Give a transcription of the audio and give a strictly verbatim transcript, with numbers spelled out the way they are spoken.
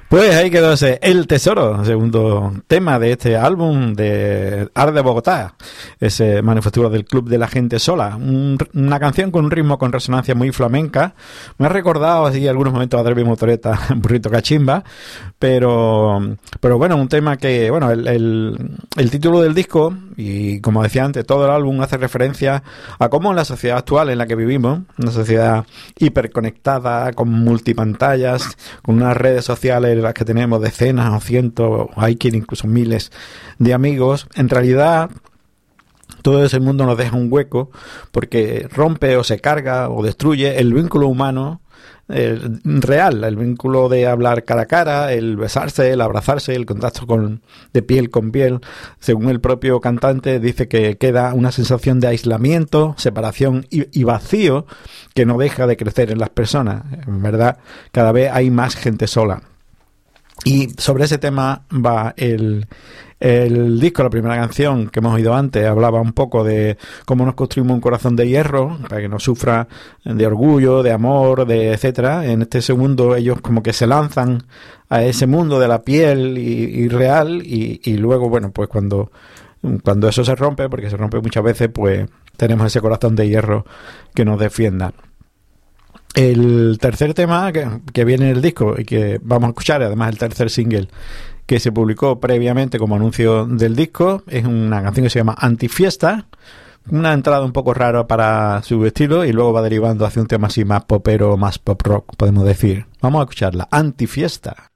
Pues ahí quedó ese El Tesoro, segundo tema de este álbum de Art de Bogotá, ese manufactura del Club de la Gente Sola, un, una canción con un ritmo con resonancia muy flamenca. Me ha recordado así algunos momentos a Derby Motoreta, Burrito Cachimba, pero pero bueno, un tema que, bueno, el, el, el título del disco, y como decía antes, todo el álbum hace referencia a cómo en la sociedad actual en la que vivimos, una sociedad hiperconectada, con multipantallas, con unas redes sociales las que tenemos decenas o cientos, hay quien incluso miles de amigos, en realidad todo ese mundo nos deja un hueco porque rompe o se carga o destruye el vínculo humano eh, real, el vínculo de hablar cara a cara, el besarse, el abrazarse, el contacto con, de piel con piel. Según el propio cantante, dice que queda una sensación de aislamiento, separación y, y vacío que no deja de crecer en las personas. En verdad, cada vez hay más gente sola. Y sobre ese tema va el, el disco. La primera canción que hemos oído antes hablaba un poco de cómo nos construimos un corazón de hierro para que no sufra de orgullo, de amor, de etcétera. En este segundo ellos como que se lanzan a ese mundo de la piel y, y real y, y luego, bueno, pues cuando, cuando eso se rompe, porque se rompe muchas veces, pues tenemos ese corazón de hierro que nos defienda. El tercer tema que, que viene en el disco y que vamos a escuchar, además el tercer single que se publicó previamente como anuncio del disco, es una canción que se llama Antifiesta, una entrada un poco rara para su estilo y luego va derivando hacia un tema así más popero, más pop rock, podemos decir. Vamos a escucharla, Antifiesta.